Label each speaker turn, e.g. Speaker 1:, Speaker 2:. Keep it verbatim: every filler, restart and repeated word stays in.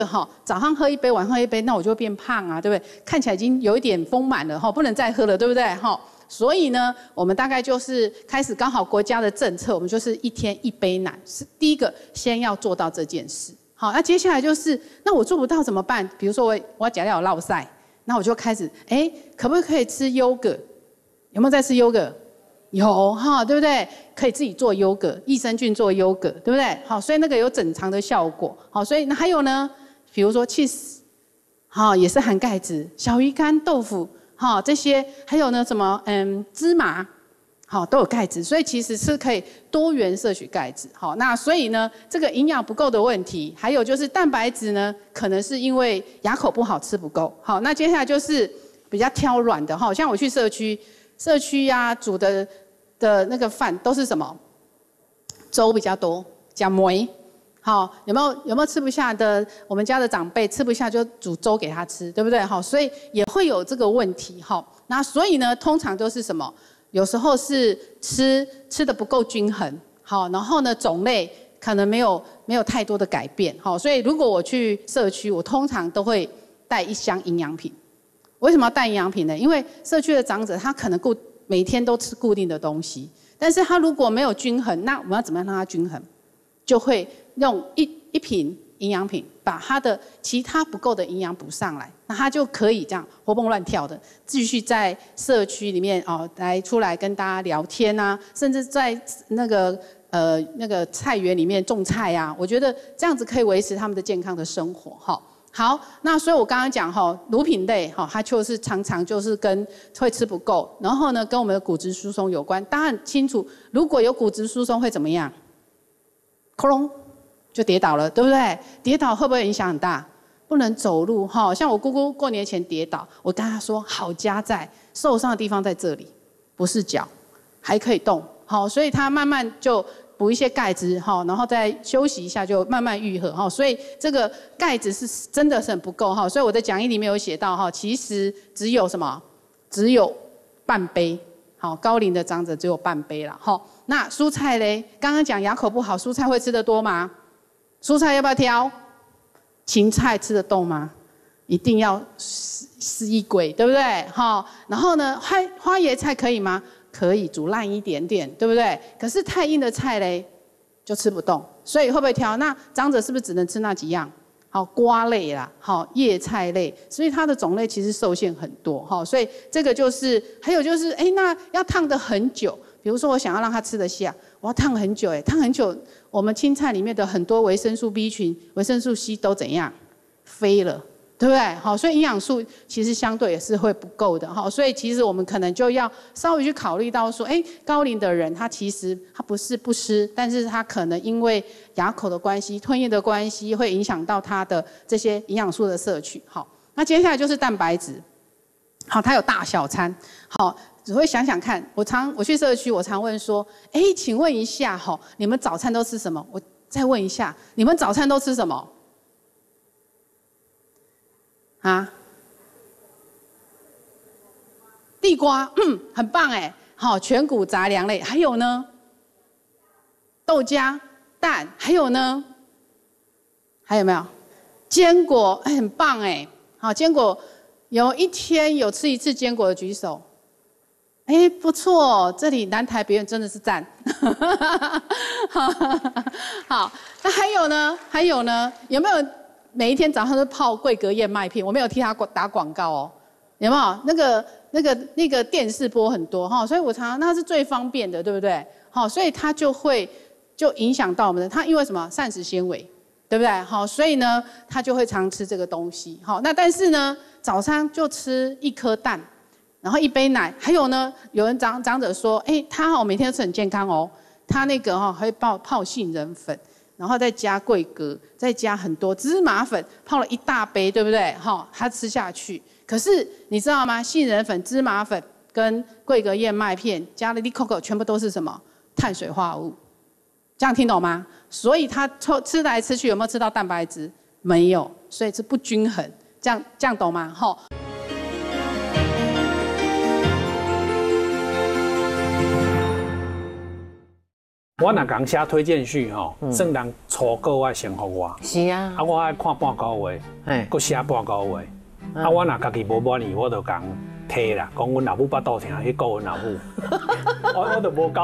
Speaker 1: 哈，早上喝一杯，晚上喝一杯，那我就会变胖啊，对不对？看起来已经有一点丰满了哈，不能再喝了，对不对？哈，所以呢，我们大概就是开始刚好国家的政策，我们就是一天一杯奶，是第一个先要做到这件事。好，那接下来就是，那我做不到怎么办？比如说我我要假料有落晒，那我就开始，哎，可不可以吃优格？有没有在吃优格？有哈，对不对？可以自己做优格，益生菌做优格，对不对？好，所以那个有整肠的效果。好，所以那还有呢？比如说 cheese， 好，也是含钙质，小鱼干、豆腐，好，这些还有呢什么嗯芝麻，好都有钙质，所以其实是可以多元摄取钙质。好，那所以呢这个营养不够的问题，还有就是蛋白质呢，可能是因为牙口不好吃不够。好，那接下来就是比较挑软的哈，像我去社区，社区呀、啊、煮的的那个饭都是什么粥比较多，加梅。好，有没有有没有吃不下的？我们家的长辈吃不下就煮粥给他吃，对不对？好，所以也会有这个问题。好，那所以呢，通常都是什么？有时候是吃吃的不够均衡。好，然后呢，种类可能没有没有太多的改变。好，所以如果我去社区，我通常都会带一箱营养品。为什么要带营养品呢？因为社区的长者他可能固每天都吃固定的东西，但是他如果没有均衡，那我们要怎么样让他均衡？就会用一一瓶营养品，把它的其他不够的营养补上来，那它就可以这样活蹦乱跳的，继续在社区里面哦来出来跟大家聊天啊，甚至在那个呃那个菜园里面种菜啊，我觉得这样子可以维持他们的健康的生活哈。好，那所以我刚刚讲哈，乳品类哈，它就是常常就是跟会吃不够，然后呢跟我们的骨质疏松有关。大家很清楚，如果有骨质疏松会怎么样？窟窿就跌倒了，对不对？跌倒会不会影响很大？不能走路哈。像我姑姑过年前跌倒，我跟她说好家在受伤的地方在这里，不是脚，还可以动。好，所以她慢慢就补一些钙质哈，然后再休息一下就慢慢愈合哈。所以这个钙质是真的是很不够哈。所以我的讲义里面有写到哈，其实只有什么？只有半杯。好，高龄的长者只有半杯了哈。那蔬菜嘞？刚刚讲牙口不好，蔬菜会吃得多吗？蔬菜要不要挑？芹菜吃得动吗？一定要是一轨，对不对？好，然后呢，花花椰菜可以吗？可以，煮烂一点点，对不对？可是太硬的菜嘞，就吃不动，所以会不会挑？那长者是不是只能吃那几样？好，瓜类啦，好，叶菜类，所以它的种类其实受限很多，哈，所以这个就是，还有就是，哎，那要烫得很久，比如说我想要让它吃得下，我要烫很久，哎，烫很久，我们青菜里面的很多维生素 B 群、维生素 C 都怎样？飞了，对不对？好，所以营养素其实相对也是会不够的，哈，所以其实我们可能就要稍微去考虑到说，哎，高龄的人他其实他不是不吃，但是他可能因为牙口的关系、吞咽的关系，会影响到他的这些营养素的摄取。好，那接下来就是蛋白质。好，它有大小餐。好，只会想想看，我常我去社区，我常问说，哎，请问一下，哈，你们早餐都吃什么？我再问一下，你们早餐都吃什么？啊？地瓜，嗯，很棒哎。好，全谷杂粮类，还有呢？豆浆、蛋，还有呢？还有没有？坚果，哎，很棒哎。好，坚果有一天有吃一次坚果的举手。哎，不错，这里南台别院真的是赞。好，那还有呢？还有呢？有没有每一天早上都泡桂格燕麦片？我没有替他打广告哦。有没有？那个、那个、那个电视播很多哈，所以我常常那是最方便的，对不对？好，所以它就会就影响到我们的，它因为什么？膳食纤维，对不对？好，所以呢，他就会常吃这个东西。好，那但是呢，早餐就吃一颗蛋。然后一杯奶，还有呢，有人长长者说，哎，他哦每天都吃很健康哦，他那个哈、哦、会泡泡杏仁粉，然后再加桂格，再加很多芝麻粉，泡了一大杯，对不对？哈、哦，他吃下去。可是你知道吗？杏仁粉、芝麻粉跟桂格燕麦片加了利 coco， 全部都是什么？碳水化合物。这样听懂吗？所以他吃来吃去有没有吃到蛋白质？没有，所以是不均衡。这样这样懂吗？哈。
Speaker 2: 我若讲写推荐序吼，算人初稿爱先互我。
Speaker 3: 是啊。
Speaker 2: 啊，我爱看半个月，
Speaker 3: 哎，
Speaker 2: 搁写半个月。啊，我若家己无满意，我就讲退啦，讲阮老母巴肚疼，去告阮老母。我我就无交。